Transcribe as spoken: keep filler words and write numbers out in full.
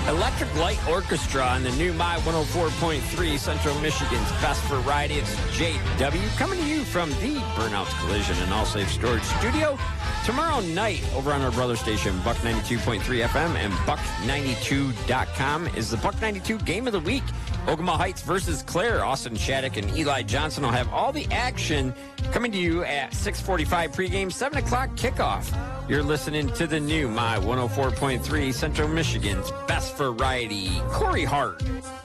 Electric Light Orchestra on the new My one oh four point three, Central Michigan's best variety. It's J W coming to you from the Burnouts Collision and All Safe Storage Studio. Tomorrow night over on our brother station, Buck ninety-two point three F M and buck ninety-two dot com is the Buck ninety-two Game of the Week. Ogama Heights versus Clare. Austin Shattuck and Eli Johnson will have all the action coming to you at six forty-five pregame, seven o'clock kickoff. You're listening to the new My one oh four point three, Central Michigan's best variety. Corey Hart.